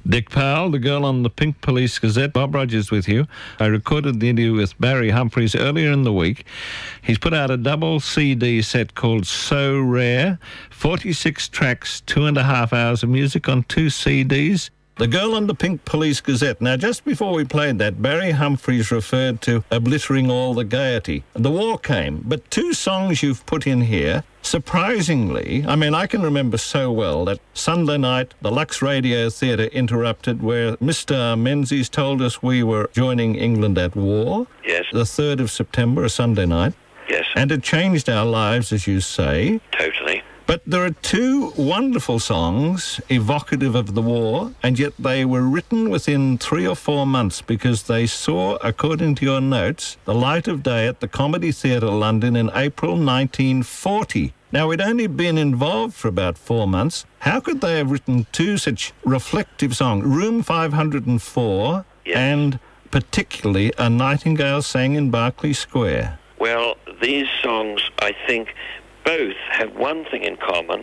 Dick Powell, the girl on the Pink Police Gazette. Bob Rogers with you. I recorded the interview with Barry Humphries earlier in the week. He's put out a double CD set called So Rare, 46 tracks, 2.5 hours of music on 2 CDs. The Girl on the Pink Police Gazette. Now, just before we played that, Barry Humphries referred to obliterating all the gaiety. The war came, but 2 songs you've put in here, surprisingly, I mean, I can remember so well that Sunday night, the Lux Radio Theatre interrupted where Mr. Menzies told us we were joining England at war. Yes. The 3rd of September, a Sunday night. Yes. And it changed our lives, as you say. Totally. But there are 2 wonderful songs evocative of the war, and yet they were written within 3 or 4 months because they saw, according to your notes, the light of day at the Comedy Theatre London in April 1940. Now, we'd only been involved for about 4 months. How could they have written 2 such reflective songs? Room 504 Yes. and particularly A Nightingale Sang in Berkeley Square. Well, these songs, I think, both have one thing in common.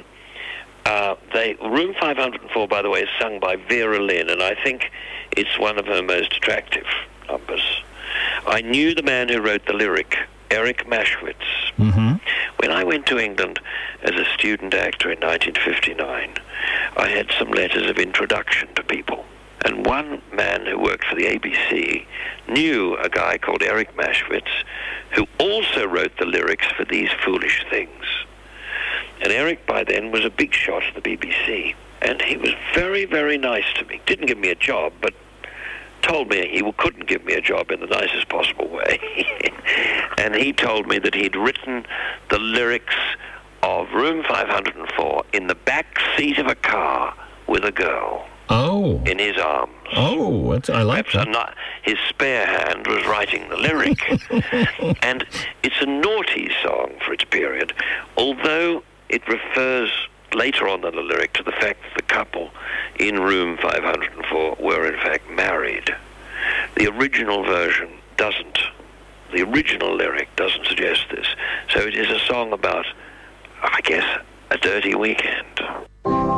Room 504, by the way, is sung by Vera Lynn, and I think it's one of her most attractive numbers. I knew the man who wrote the lyric, Eric Maschwitz. Mm-hmm. When I went to England as a student actor in 1959, I had some letters of introduction to people. And one man who worked for the ABC knew a guy called Eric Maschwitz, who also wrote the lyrics for These Foolish Things. And Eric, by then, was a big shot at the BBC. And he was very, very nice to me. Didn't give me a job, but told me he couldn't give me a job in the nicest possible way. And he told me that he'd written the lyrics of Room 504 in the back seat of a car with a girl. Oh. In his arms. Oh, I like Perhaps that. His spare hand was writing the lyric. And it's a naughty song for its period, although it refers later on in the lyric to the fact that the couple in Room 504 were in fact married. The original version doesn't. The original lyric doesn't suggest this. So it is a song about, I guess, a dirty weekend.